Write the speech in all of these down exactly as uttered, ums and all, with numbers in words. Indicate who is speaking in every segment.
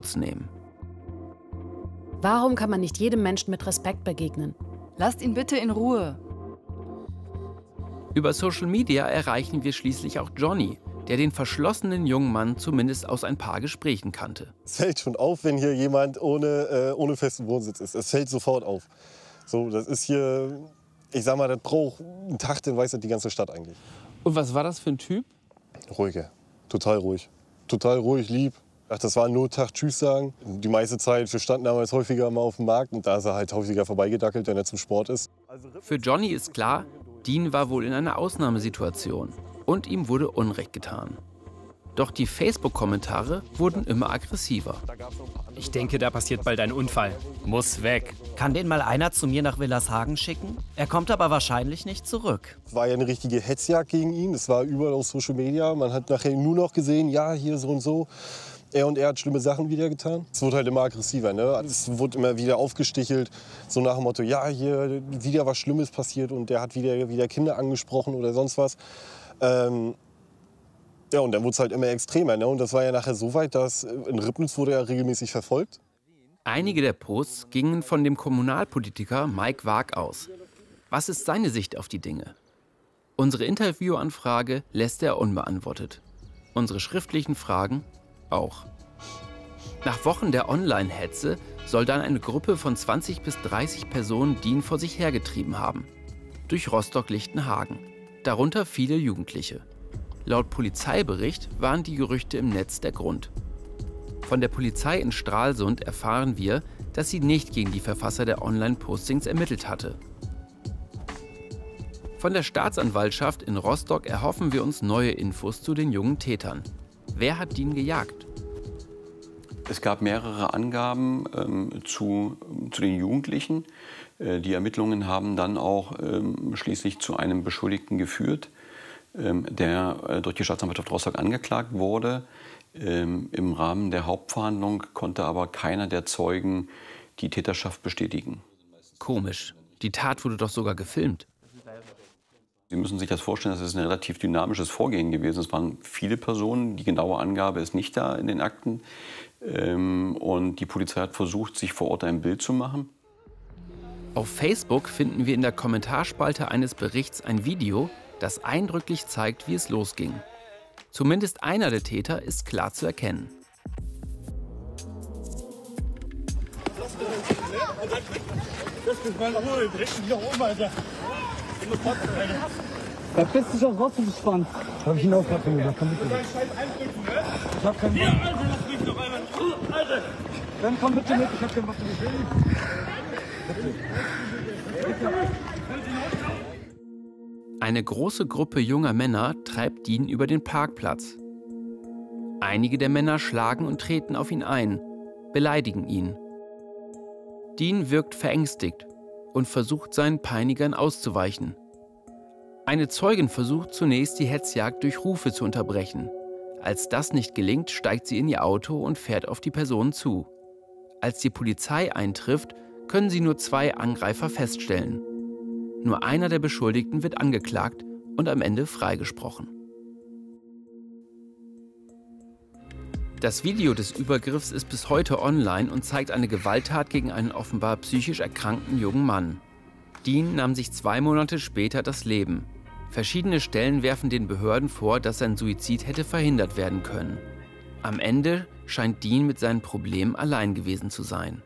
Speaker 1: nehmen.
Speaker 2: Warum kann man nicht jedem Menschen mit Respekt begegnen?
Speaker 3: Lasst ihn bitte in Ruhe.
Speaker 1: Über Social Media erreichen wir schließlich auch Johnny, der den verschlossenen jungen Mann zumindest aus ein paar Gesprächen kannte.
Speaker 4: Es fällt schon auf, wenn hier jemand ohne, äh, ohne festen Wohnsitz ist. Es fällt sofort auf. So, das ist hier, ich sag mal, das braucht einen Tag, den weiß das die ganze Stadt eigentlich.
Speaker 5: Und was war das für ein Typ?
Speaker 4: Ruhige, total ruhig. Total ruhig, lieb. Ach, das war nur Tag Tschüss sagen. Die meiste Zeit, wir standen damals häufiger mal auf dem Markt und da ist er halt häufiger vorbeigedackelt, wenn er zum Sport ist.
Speaker 1: Für Johnny ist klar, Dean war wohl in einer Ausnahmesituation und ihm wurde Unrecht getan. Doch die Facebook-Kommentare wurden immer aggressiver.
Speaker 6: Ich denke, da passiert bald ein Unfall. Muss weg.
Speaker 7: Kann den mal einer zu mir nach Willershagen schicken? Er kommt aber wahrscheinlich nicht zurück.
Speaker 4: Es war ja eine richtige Hetzjagd gegen ihn. Es war überall auf Social Media. Man hat nachher nur noch gesehen, ja, hier so und so. Er und er hat schlimme Sachen wieder getan. Es wurde halt immer aggressiver, ne? Es wurde immer wieder aufgestichelt, so nach dem Motto, ja, hier wieder was Schlimmes passiert und der hat wieder, wieder Kinder angesprochen oder sonst was. Ähm, ja, und dann wurde es halt immer extremer, ne? Und das war ja nachher so weit, dass in Ribnitz wurde er regelmäßig verfolgt.
Speaker 1: Einige der Posts gingen von dem Kommunalpolitiker Mike Waag aus. Was ist seine Sicht auf die Dinge? Unsere Interviewanfrage lässt er unbeantwortet. Unsere schriftlichen Fragen auch. Nach Wochen der Online-Hetze soll dann eine Gruppe von zwanzig bis dreißig Personen Dean vor sich hergetrieben haben. Durch Rostock-Lichtenhagen. Darunter viele Jugendliche. Laut Polizeibericht waren die Gerüchte im Netz der Grund. Von der Polizei in Stralsund erfahren wir, dass sie nicht gegen die Verfasser der Online-Postings ermittelt hatte. Von der Staatsanwaltschaft in Rostock erhoffen wir uns neue Infos zu den jungen Tätern. Wer hat Dean gejagt?
Speaker 8: Es gab mehrere Angaben ähm, zu, zu den Jugendlichen. Äh, die Ermittlungen haben dann auch ähm, schließlich zu einem Beschuldigten geführt, ähm, der äh, durch die Staatsanwaltschaft Rostock angeklagt wurde. Ähm, Im Rahmen der Hauptverhandlung konnte aber keiner der Zeugen die Täterschaft bestätigen.
Speaker 1: Komisch. Die Tat wurde doch sogar gefilmt.
Speaker 8: Sie müssen sich das vorstellen, das ist ein relativ dynamisches Vorgehen gewesen. Es waren viele Personen, die genaue Angabe ist nicht da in den Akten. Und die Polizei hat versucht, sich vor Ort ein Bild zu machen.
Speaker 1: Auf Facebook finden wir in der Kommentarspalte eines Berichts ein Video, das eindrücklich zeigt, wie es losging. Zumindest einer der Täter ist klar zu erkennen.
Speaker 9: Verpiss dich auch raus, du Schwanz. Hab ich ihn auch gerade gemacht. Komm bitte. Ich hab keinen Bock. Alter, lass mich doch einmal. Alter. Dann komm bitte mit, ich hab keinen Bock zu gefilmen.
Speaker 1: Eine große Gruppe junger Männer treibt Dean über den Parkplatz. Einige der Männer schlagen und treten auf ihn ein, beleidigen ihn. Dean wirkt verängstigt und versucht seinen Peinigern auszuweichen. Eine Zeugin versucht zunächst, die Hetzjagd durch Rufe zu unterbrechen. Als das nicht gelingt, steigt sie in ihr Auto und fährt auf die Personen zu. Als die Polizei eintrifft, können sie nur zwei Angreifer feststellen. Nur einer der Beschuldigten wird angeklagt und am Ende freigesprochen. Das Video des Übergriffs ist bis heute online und zeigt eine Gewalttat gegen einen offenbar psychisch erkrankten jungen Mann. Dean nahm sich zwei Monate später das Leben. Verschiedene Stellen werfen den Behörden vor, dass sein Suizid hätte verhindert werden können. Am Ende scheint Dean mit seinen Problemen allein gewesen zu sein.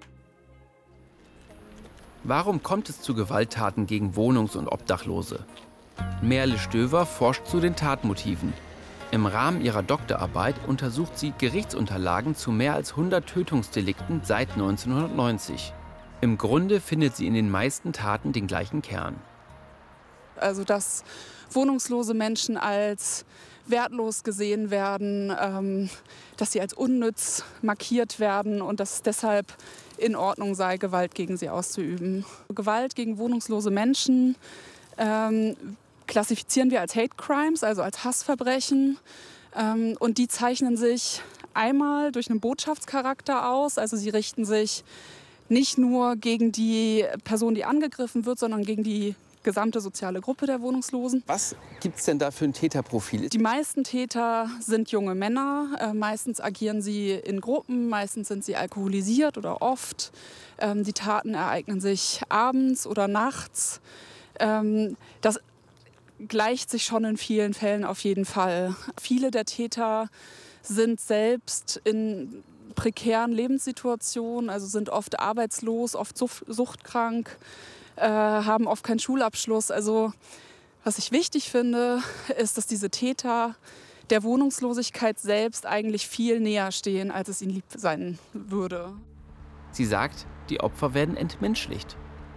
Speaker 1: Warum kommt es zu Gewalttaten gegen Wohnungs- und Obdachlose? Merle Stöver forscht zu den Tatmotiven. Im Rahmen ihrer Doktorarbeit untersucht sie Gerichtsunterlagen zu mehr als hundert Tötungsdelikten seit neunzehnhundertneunzig. Im Grunde findet sie in den meisten Taten den gleichen Kern.
Speaker 10: Also dass wohnungslose Menschen als wertlos gesehen werden, ähm, dass sie als unnütz markiert werden und dass es deshalb in Ordnung sei, Gewalt gegen sie auszuüben. Gewalt gegen wohnungslose Menschen ähm, klassifizieren wir als Hate Crimes, also als Hassverbrechen. Ähm, und die zeichnen sich einmal durch einen Botschaftscharakter aus, also sie richten sich nicht nur gegen die Person, die angegriffen wird, sondern gegen die gesamte soziale Gruppe der Wohnungslosen.
Speaker 1: Was gibt es denn da für ein Täterprofil?
Speaker 10: Die meisten Täter sind junge Männer. Äh, meistens agieren sie in Gruppen, meistens sind sie alkoholisiert oder oft. Ähm, die Taten ereignen sich abends oder nachts. Ähm, das gleicht sich schon in vielen Fällen auf jeden Fall. Viele der Täter sind selbst in prekären Lebenssituationen, also sind oft arbeitslos, oft suchtkrank, äh, haben oft keinen Schulabschluss. Also was ich wichtig finde, ist, dass diese Täter der Wohnungslosigkeit selbst eigentlich viel näher stehen, als es ihnen lieb sein würde.
Speaker 1: Sie sagt, die Opfer werden entmenschlicht.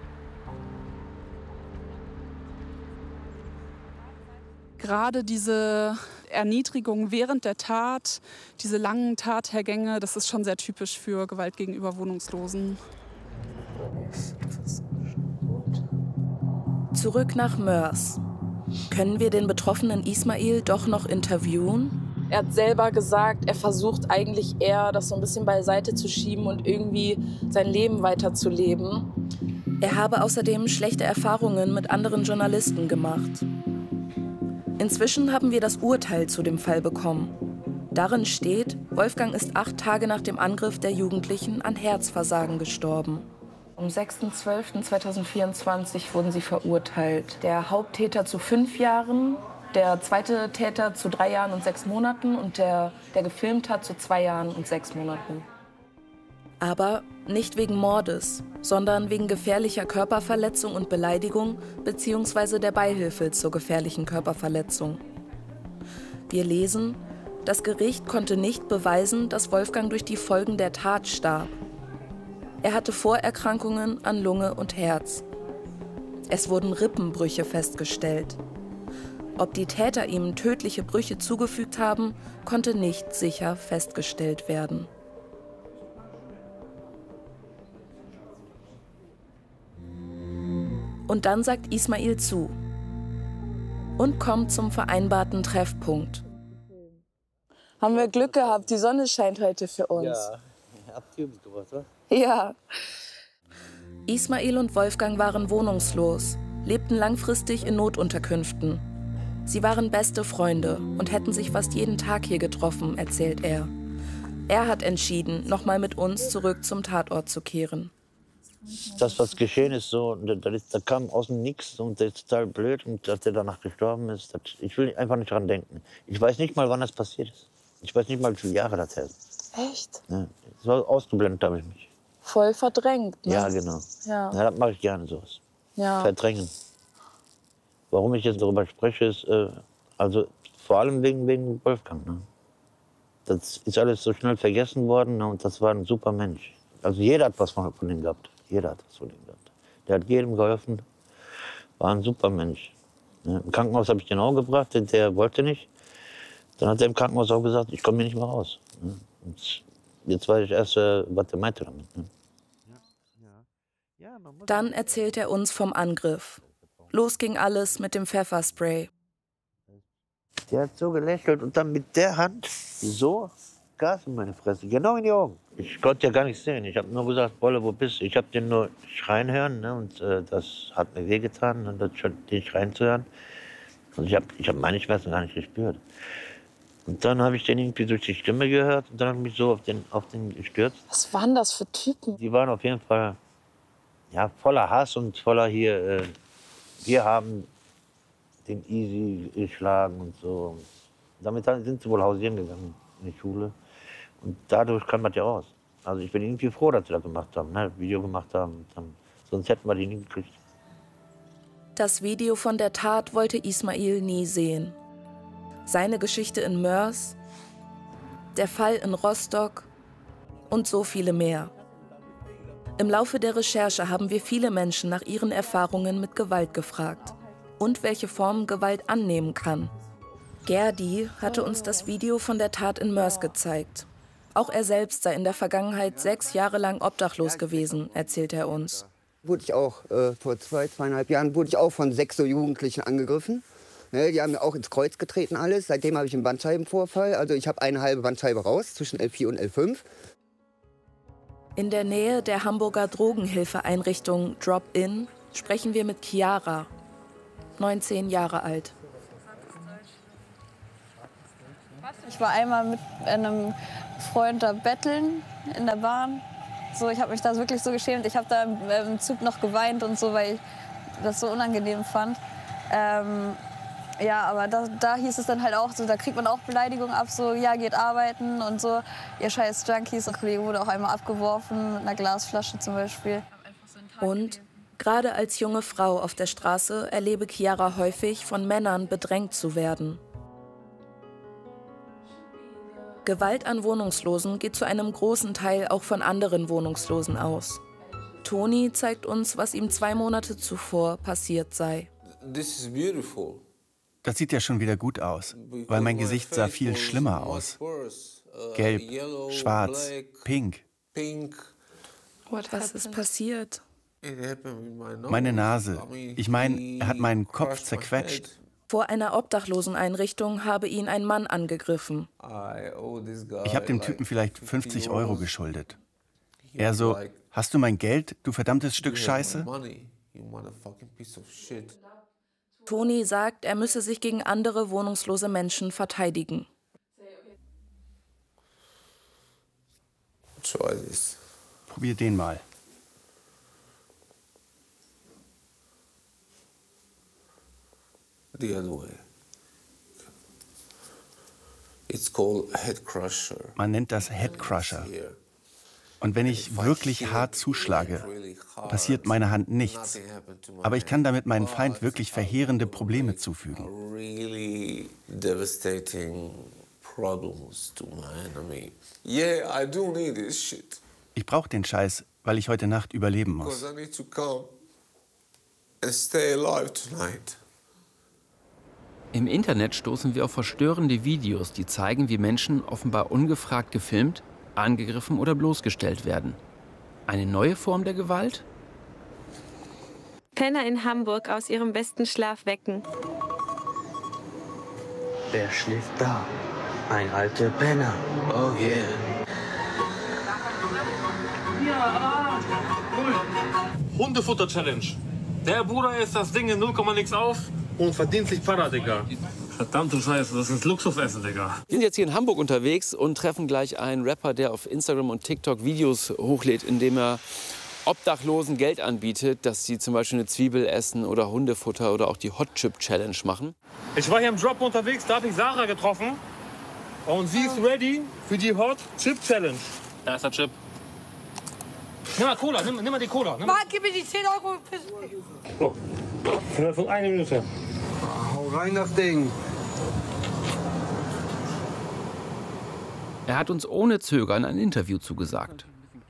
Speaker 10: Gerade diese Erniedrigung während der Tat, diese langen Tathergänge, das ist schon sehr typisch für Gewalt gegenüber Wohnungslosen.
Speaker 11: Zurück nach Moers. Können wir den betroffenen Ismail doch noch interviewen?
Speaker 12: Er hat selber gesagt, er versucht eigentlich eher, das so ein bisschen beiseite zu schieben und irgendwie sein Leben weiterzuleben.
Speaker 11: Er habe außerdem schlechte Erfahrungen mit anderen Journalisten gemacht. Inzwischen haben wir das Urteil zu dem Fall bekommen. Darin steht, Wolfgang ist acht Tage nach dem Angriff der Jugendlichen an Herzversagen gestorben.
Speaker 12: Am sechster zwölfter zweitausendvierundzwanzig wurden sie verurteilt. Der Haupttäter zu fünf Jahren, der zweite Täter zu drei Jahren und sechs Monaten und der, der gefilmt hat, zu zwei Jahren und sechs Monaten.
Speaker 11: Aber nicht wegen Mordes, sondern wegen gefährlicher Körperverletzung und Beleidigung bzw. der Beihilfe zur gefährlichen Körperverletzung. Wir lesen, das Gericht konnte nicht beweisen, dass Wolfgang durch die Folgen der Tat starb. Er hatte Vorerkrankungen an Lunge und Herz. Es wurden Rippenbrüche festgestellt. Ob die Täter ihm tödliche Brüche zugefügt haben, konnte nicht sicher festgestellt werden. Und dann sagt Ismail zu und kommt zum vereinbarten Treffpunkt.
Speaker 12: Haben wir Glück gehabt, die Sonne scheint heute für uns.
Speaker 13: Ja, habt ihr mitgebracht, oder?
Speaker 12: Ja.
Speaker 11: Ismail und Wolfgang waren wohnungslos, lebten langfristig in Notunterkünften. Sie waren beste Freunde und hätten sich fast jeden Tag hier getroffen, erzählt er. Er hat entschieden, nochmal mit uns zurück zum Tatort zu kehren.
Speaker 13: Das, was geschehen ist, so, das ist, da kam aus dem Nix und das ist total blöd. Und dass der danach gestorben ist, das, ich will einfach nicht dran denken. Ich weiß nicht mal, wann das passiert ist. Ich weiß nicht mal, wie viele Jahre das hält.
Speaker 12: Echt?
Speaker 13: Ja, das war ausgeblendet, habe ich mich.
Speaker 12: Voll verdrängt, ne?
Speaker 13: Ja, genau.
Speaker 12: Ja.
Speaker 13: Ja, das mache ich gerne, sowas.
Speaker 12: Ja.
Speaker 13: Verdrängen. Warum ich jetzt darüber spreche, ist, äh, also vor allem wegen, wegen Wolfgang. Ne? Das ist alles so schnell vergessen worden, ne? Und das war ein super Mensch. Also jeder hat was von, von ihm gehabt. Jeder hat was von ihm gehabt. Der hat jedem geholfen, war ein super Mensch. Ne? Im Krankenhaus habe ich den auch gebracht, der wollte nicht. Dann hat er im Krankenhaus auch gesagt, ich komme hier nicht mehr raus. Ne? Und jetzt weiß ich erst, äh, was er meinte damit. Ne?
Speaker 11: Dann erzählt er uns vom Angriff. Los ging alles mit dem Pfefferspray.
Speaker 13: Der hat so gelächelt und dann mit der Hand so Gas in meine Fresse, genau in die Augen. Ich konnte ja gar nichts sehen. Ich habe nur gesagt, Bolle, wo bist du? Ich habe den nur schreien hören, ne? Und äh, das hat mir wehgetan, ne? Das, den schreien zu hören. Und ich habe ich hab meine Schmerzen gar nicht gespürt. Und dann habe ich den irgendwie durch die Stimme gehört und dann habe ich mich so auf den, auf den gestürzt.
Speaker 12: Was waren das für Typen?
Speaker 13: Die waren auf jeden Fall ja, voller Hass und voller hier, äh, wir haben den Easy geschlagen und so. Und damit sind sie wohl hausieren gegangen in die Schule. Und dadurch kam das ja raus. Also ich bin irgendwie froh, dass sie das gemacht haben, ne? Video gemacht haben. Dann, sonst hätten wir die nie gekriegt.
Speaker 11: Das Video von der Tat wollte Ismail nie sehen. Seine Geschichte in Moers, der Fall in Rostock und so viele mehr. Im Laufe der Recherche haben wir viele Menschen nach ihren Erfahrungen mit Gewalt gefragt und welche Formen Gewalt annehmen kann. Gerdi hatte uns das Video von der Tat in Moers gezeigt. Auch er selbst sei in der Vergangenheit sechs Jahre lang obdachlos gewesen, erzählt er uns.
Speaker 14: Wurde ich auch äh, vor zwei, zweieinhalb Jahren wurde ich auch von sechs so Jugendlichen angegriffen. Ne, die haben mir auch ins Kreuz getreten alles. Seitdem habe ich einen Bandscheibenvorfall. Also ich habe eine halbe Bandscheibe raus zwischen L vier und L fünf.
Speaker 11: In der Nähe der Hamburger Drogenhilfeeinrichtung Drop-In sprechen wir mit Chiara. neunzehn Jahre alt.
Speaker 15: Ich war einmal mit einem Freund da betteln in der Bahn. So, ich habe mich da wirklich so geschämt. Ich habe da im Zug noch geweint und so, weil ich das so unangenehm fand. Ähm, ja, aber da, da hieß es dann halt auch so, da kriegt man auch Beleidigungen ab, so, ja, geht arbeiten und so, ihr scheiß Junkies. Ein Kollege wurde auch einmal abgeworfen mit einer Glasflasche zum Beispiel.
Speaker 11: Und gerade als junge Frau auf der Straße erlebe Chiara häufig, von Männern bedrängt zu werden. Gewalt an Wohnungslosen geht zu einem großen Teil auch von anderen Wohnungslosen aus. Toni zeigt uns, was ihm zwei Monate zuvor passiert sei.
Speaker 16: Das sieht ja schon wieder gut aus, weil mein Gesicht sah viel schlimmer aus. Gelb, schwarz, pink.
Speaker 11: Was ist passiert?
Speaker 16: Meine Nase. Ich meine, er hat meinen Kopf zerquetscht.
Speaker 11: Vor einer Obdachloseneinrichtung habe ihn ein Mann angegriffen.
Speaker 16: Ich habe dem Typen vielleicht fünfzig Euro geschuldet. Er so, hast du mein Geld, du verdammtes Stück Scheiße?
Speaker 11: Toni sagt, er müsse sich gegen andere wohnungslose Menschen verteidigen.
Speaker 16: Probier den mal.
Speaker 17: The other way. It's called head crusher.
Speaker 16: Man nennt das Head Crusher. Und wenn ich wirklich hart zuschlage, passiert meiner Hand nichts. Aber ich kann damit meinem Feind wirklich verheerende Probleme zufügen.
Speaker 17: Really devastating problems to my enemy. Yeah, I do need this shit.
Speaker 16: Ich brauche den Scheiß, weil ich heute Nacht überleben muss.
Speaker 17: Because I need to come and stay alive tonight.
Speaker 1: Im Internet stoßen wir auf verstörende Videos, die zeigen, wie Menschen offenbar ungefragt gefilmt, angegriffen oder bloßgestellt werden. Eine neue Form der Gewalt?
Speaker 18: Penner in Hamburg aus ihrem besten Schlaf wecken.
Speaker 19: Wer schläft da? Ein alter Penner. Oh yeah.
Speaker 20: Ja, cool. Hundefutter-Challenge. Der Bruder isst das Ding in null Komma nix auf und verdient sich Para, Digga. Verdammte Scheiße, das ist Luxusessen, Digga.
Speaker 1: Wir sind jetzt hier in Hamburg unterwegs und treffen gleich einen Rapper, der auf Instagram und TikTok Videos hochlädt, in dem er Obdachlosen Geld anbietet, dass sie zum Beispiel eine Zwiebel essen oder Hundefutter oder auch die Hot Chip Challenge machen.
Speaker 20: Ich war hier im Drop unterwegs, da habe ich Sarah getroffen und sie ist ready für die Hot Chip Challenge. Da ist der Chip. Nimm mal Cola, nimm, nimm mal die Cola. Nimm.
Speaker 21: Mann, gib mir die zehn Euro.
Speaker 20: So, innerhalb von einer Minute.
Speaker 19: Hau rein das Ding.
Speaker 1: Er hat uns ohne Zögern ein Interview zugesagt.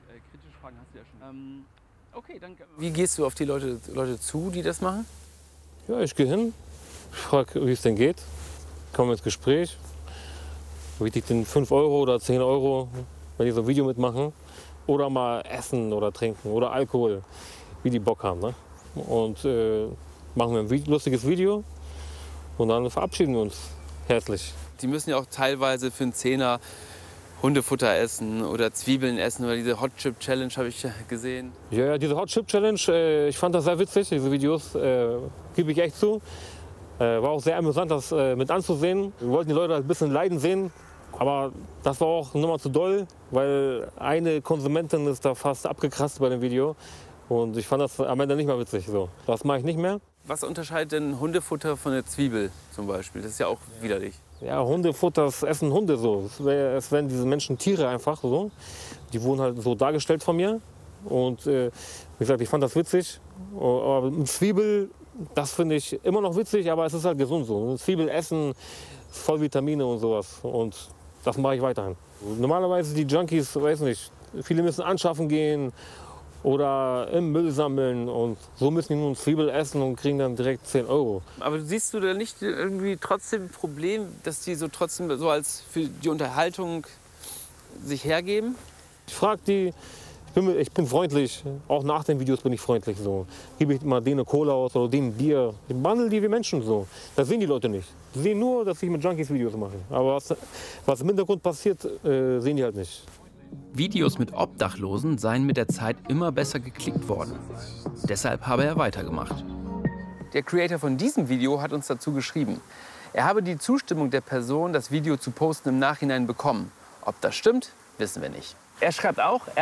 Speaker 1: Wie gehst du auf die Leute, Leute zu, die das machen?
Speaker 20: Ja, ich gehe hin, frage, wie es denn geht, komme ins Gespräch, biete ich den fünf Euro oder zehn Euro, wenn die so ein Video mitmachen. Oder mal essen oder trinken oder Alkohol, wie die Bock haben. Ne? Und äh, machen wir ein Video, lustiges Video und dann verabschieden wir uns herzlich.
Speaker 1: Die müssen ja auch teilweise für einen Zehner Hundefutter essen oder Zwiebeln essen oder diese Hot Chip Challenge habe ich gesehen.
Speaker 20: Ja, ja, diese Hot Chip Challenge, äh, ich fand das sehr witzig, diese Videos, äh, gebe ich echt zu. Äh, war auch sehr amüsant, das äh, mit anzusehen. Wir wollten die Leute ein bisschen leiden sehen. Aber das war auch nochmal zu doll, weil eine Konsumentin ist da fast abgekratzt bei dem Video. Und ich fand das am Ende nicht mehr witzig. So. Das mache ich nicht mehr.
Speaker 1: Was unterscheidet denn Hundefutter von der Zwiebel zum Beispiel? Das ist ja auch widerlich.
Speaker 20: Ja, Hundefutter, das essen Hunde so. Es werden diese Menschen Tiere einfach so. Die wurden halt so dargestellt von mir. Und äh, wie gesagt, ich fand das witzig. Aber eine Zwiebel, das finde ich immer noch witzig, aber es ist halt gesund so. Eine Zwiebel essen, voll Vitamine und sowas. Und das mache ich weiterhin. Normalerweise die Junkies, weiß nicht, viele müssen anschaffen gehen oder im Müll sammeln und so müssen die nur eine Zwiebel essen und kriegen dann direkt zehn Euro.
Speaker 1: Aber siehst du da nicht irgendwie trotzdem ein Problem, dass die so trotzdem so als für die Unterhaltung sich hergeben?
Speaker 20: Ich frage die, ich bin, ich bin freundlich, auch nach den Videos bin ich freundlich so. Gebe ich mal denen eine Cola aus oder denen Bier. Ich behandle die wie Menschen so. Das sehen die Leute nicht. Die sehen nur, dass ich mit Junkies Videos mache. Aber was, was im Hintergrund passiert, äh, sehen die halt nicht.
Speaker 1: Videos mit Obdachlosen seien mit der Zeit immer besser geklickt worden. Deshalb habe er weitergemacht. der Creator von diesem Video, hat uns dazu geschrieben. Er habe die Zustimmung der Person, das Video zu posten, im Nachhinein bekommen. Ob das stimmt, wissen wir nicht. Er schreibt auch, er